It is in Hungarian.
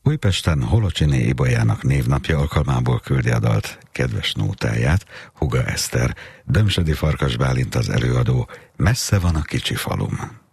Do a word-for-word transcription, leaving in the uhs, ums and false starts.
Újpesten Holocsiné Iboljának névnapja alkalmából küldi a dalt kedves nótáját Huga Eszter, Dömsödi Farkas Bálint az előadó, Messze van a kicsi falum.